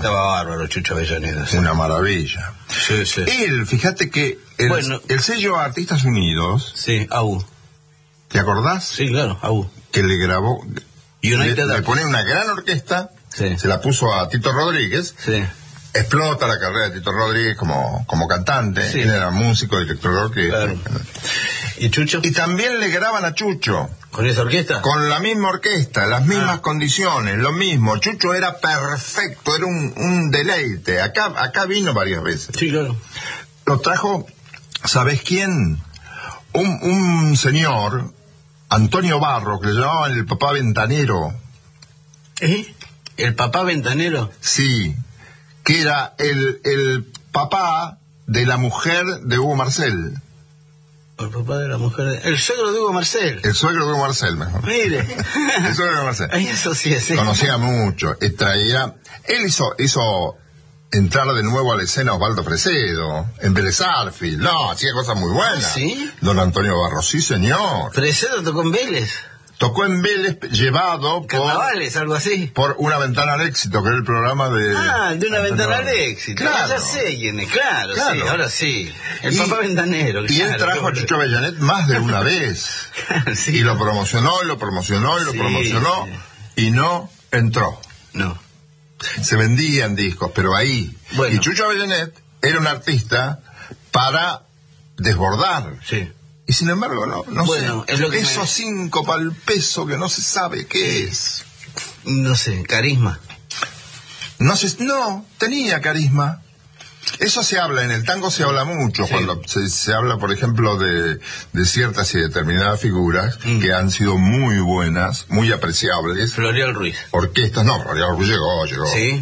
cantaba bárbaro, Chucho Avellaneda. Sí. Una maravilla. Sí, sí. Él, fíjate que el sello Artistas Unidos... Sí, AU. ¿Te acordás? Sí, claro, AU. Que le grabó... Le pone una gran orquesta, sí. Se la puso a Tito Rodríguez... Sí. Explota la carrera de Tito Rodríguez como cantante. Sí. Él era músico, director de orquesta. Claro. ¿Y Chucho? Y también le graban a Chucho. ¿Con esa orquesta? Con la misma orquesta, las mismas condiciones, lo mismo. Chucho era perfecto, era un deleite. Acá vino varias veces. Sí, claro. Lo trajo, ¿sabes quién? Un señor, Antonio Barro, que le llamaban el papá ventanero. ¿El papá ventanero? Sí. Que era el papá de la mujer de Hugo Marcel. El papá de la mujer... El suegro de Hugo Marcel. El suegro de Hugo Marcel, mejor. Mire. El suegro de Hugo Marcel. Ay, eso sí es. Conocía mucho. Él hizo entrar de nuevo a la escena Osvaldo Fresedo, en Vélez Sarsfield. No, hacía cosas muy buenas. ¿Sí? Don Antonio Barro, sí, señor. ¿Fresedo tocó en Vélez? Tocó en Vélez, llevado Carnavales, algo así. por Una Ventana al Éxito, que era el programa de... de Una Ventana al Éxito. Claro. Ya sé quién es, claro, sí, ahora sí. El papá ventanero. Y él trajo a Chucho Avellanet más de una vez. Sí. Y lo promocionó, y lo promocionó, y no entró. No. Se vendían discos, pero ahí. Bueno. Y Chucho Avellanet era un artista para desbordar. Sí. Y sin embargo, no bueno, sé. Es lo que esos 5 para el peso que no se sabe qué es. No sé, carisma. No, tenía carisma. Eso se habla, en el tango se habla mucho, sí. Cuando se habla, por ejemplo, de ciertas y determinadas figuras que han sido muy buenas, muy apreciables. Florial Ruiz. Orquestas, Florial Ruiz llegó. ¿Sí?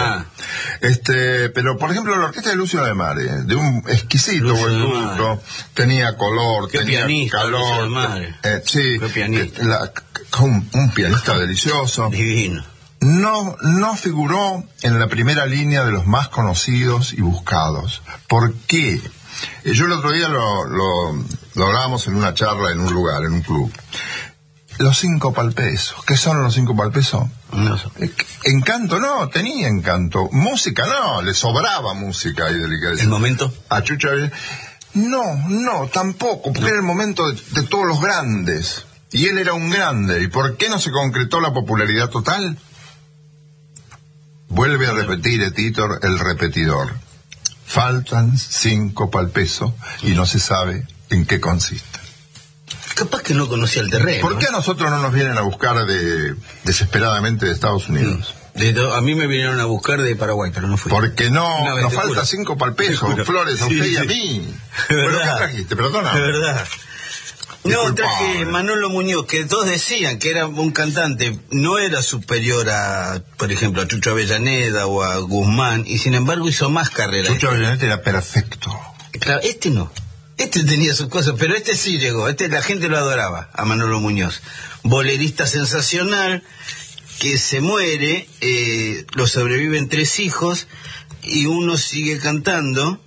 Pero, por ejemplo, la orquesta de Lucio de Mare, de un exquisito buen gusto, tenía color, tenía pianista, calor. Sí. Qué pianista. Un pianista delicioso. Divino. No figuró en la primera línea de los más conocidos y buscados. ¿Por qué? Yo el otro día lo hablábamos en una charla en un lugar, en un club. Los 5 pal peso. ¿Qué son los 5 pal peso? No sé. Encanto no, tenía encanto. Música no, le sobraba música y delicadeza. ¿El momento? A Chucho no, tampoco, porque era el momento de todos los grandes. Y él era un grande. ¿Y por qué no se concretó la popularidad total? Vuelve a repetir Titor, el repetidor. Faltan 5 pal peso y no se sabe en qué consiste. Capaz que no conocía el terreno. ¿Por qué a nosotros no nos vienen a buscar desesperadamente de Estados Unidos? A mí me vinieron a buscar de Paraguay, pero no fui. Porque nos falta 5 pal peso, Flores, a usted y a mí. Bueno, ¿qué trajiste? Perdona. De verdad. No, traje Manolo Muñoz, que todos decían que era un cantante, no era superior a, por ejemplo, a Chucho Avellaneda o a Guzmán, y sin embargo hizo más carrera. Chucho Avellaneda era perfecto. Claro, no. Tenía sus cosas, pero sí llegó. La gente lo adoraba, a Manolo Muñoz. Bolerista sensacional, que se muere, lo sobreviven 3 hijos, y uno sigue cantando.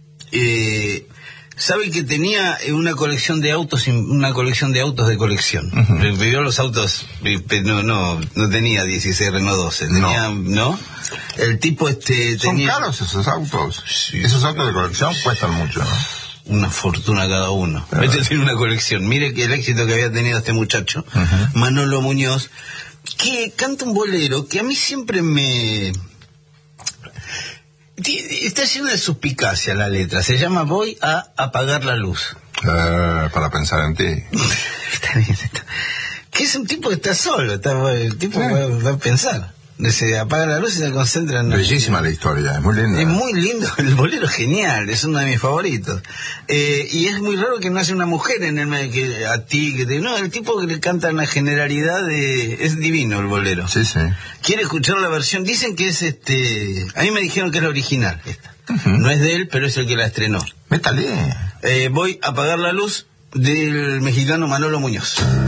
Sabe que tenía una colección de autos de colección. Vivió los autos, no tenía 16 Renault 12, tenía, ¿no? El tipo tenía... ¿Son caros esos autos? Sí. Esos autos de colección cuestan mucho, ¿no? Una fortuna cada uno. Tiene una colección. Mire que el éxito que había tenido este muchacho, Manolo Muñoz, que canta un bolero que a mí siempre me... Está llena de suspicacia la letra. Se llama Voy a apagar la luz. Para pensar en ti. Está bien. Que es un tipo que está solo. El tipo va a pensar. Se apaga la luz y se concentra en... Bellísima la historia, es muy linda. Es muy lindo, el bolero es genial, es uno de mis favoritos. Y es muy raro que no haya una mujer en el medio, no, el tipo que le canta una generalidad es divino el bolero. Sí. Quiere escuchar la versión, dicen que es a mí me dijeron que es la original esta. No es de él, pero es el que la estrenó. Métale. Voy a apagar la luz del mexicano Manolo Muñoz.